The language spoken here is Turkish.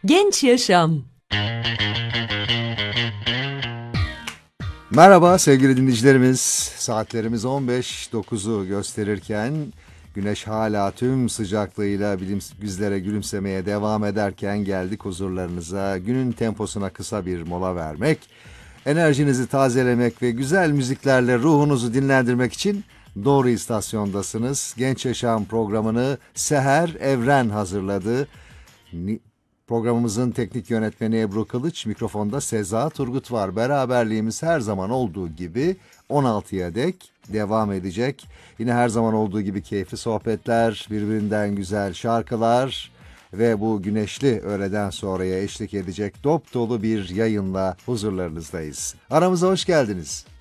Genç Yaşam. Merhaba sevgili dinleyicilerimiz. Saatlerimiz 15.09'u gösterirken güneş hala tüm sıcaklığıyla bizlere gülümsemeye devam ederken geldik huzurlarınıza. Günün temposuna kısa bir mola vermek, enerjinizi tazelemek ve güzel müziklerle ruhunuzu dinlendirmek için doğru istasyondasınız. Genç Yaşam programını Seher Evren hazırladı. Programımızın teknik yönetmeni Ebru Kılıç, mikrofonda Seza Turgut var. Beraberliğimiz her zaman olduğu gibi 16'ya dek devam edecek. Yine her zaman olduğu gibi keyifli sohbetler, birbirinden güzel şarkılar ve bu güneşli öğleden sonraya eşlik edecek dop dolu bir yayınla huzurlarınızdayız. Aramıza hoş geldiniz.